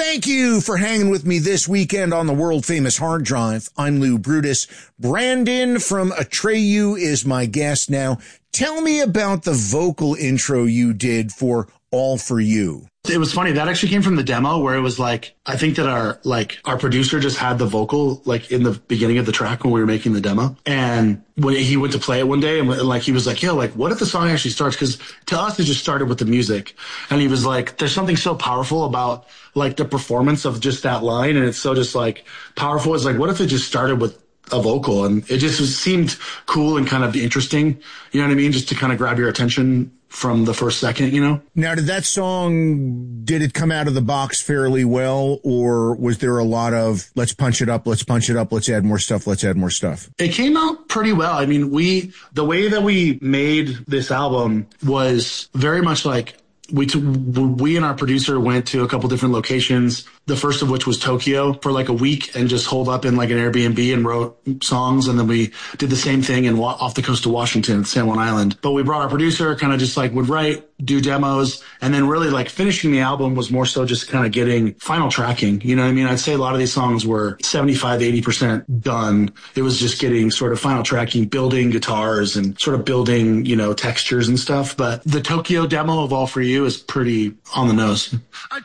Thank you for hanging with me this weekend on the world famous hard drive. I'm Lou Brutus. Brandon from Atreyu is my guest now. Tell me about the vocal intro you did for All For You. It was funny. That actually came from the demo where it was like, I think that our producer just had the vocal like in the beginning of the track when we were making the demo. And when he went to play it one day and like, he was like, yo, like, what if the song actually starts? Cause to us, it just started with the music. And he was like, there's something so powerful about like the performance of just that line. And it's so just like powerful. It's like, what if it just started with a vocal? And it just seemed cool and kind of interesting. You know what I mean? Just to kind of grab your attention from the first second, you know? Now, did it come out of the box fairly well, or was there a lot of, let's punch it up, let's add more stuff? It came out pretty well. I mean, the way that we made this album was very much like, we and our producer went to a couple different locations, the first of which was Tokyo for like a week and just holed up in like an Airbnb and wrote songs. And then we did the same thing off the coast of Washington, San Juan Island. But we brought our producer, kind of just like would write, do demos, and then really like finishing the album was more so just kind of getting final tracking. You know what I mean? I'd say a lot of these songs were 75, 80% done. It was just getting sort of final tracking, building guitars and sort of building, you know, textures and stuff. But the Tokyo demo of All For You is pretty on the nose. I